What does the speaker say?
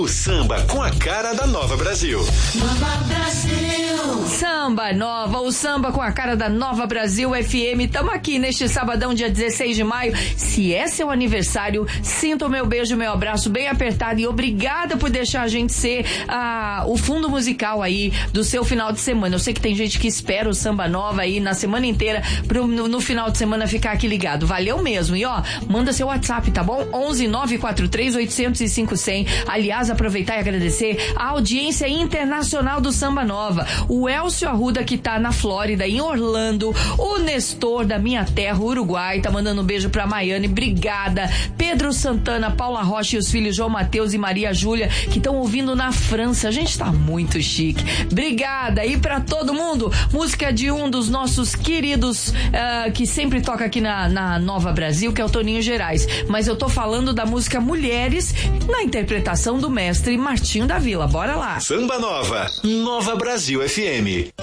O samba com a cara da Nova Brasil. Nova Brasil. Samba Nova, o samba com a cara da Nova Brasil FM. Tamo aqui neste sabadão, dia 16 de maio. Se é seu aniversário, sinta o meu beijo, meu abraço bem apertado e obrigada por deixar a gente ser o fundo musical aí do seu final de semana. Eu sei que tem gente que espera o Samba Nova aí na semana inteira no final de semana ficar aqui ligado. Valeu mesmo. E ó, manda seu WhatsApp, tá bom? 11 943 805 100. Aliás, aproveitar e agradecer a audiência internacional do Samba Nova. O Elcio Arruda, que tá na Flórida, em Orlando. O Nestor, da minha terra, Uruguai, tá mandando um beijo pra Maiane. Obrigada. Pedro Santana, Paula Rocha e os filhos João Mateus e Maria Júlia, que estão ouvindo na França. A gente tá muito chique. Obrigada. E pra todo mundo, música de um dos nossos queridos que sempre toca aqui na Nova Brasil, que é o Toninho Gerais. Mas eu tô falando da música Mulheres, na interpretação do mestre Martinho da Vila. Bora lá. Samba Nova, Nova Brasil FM.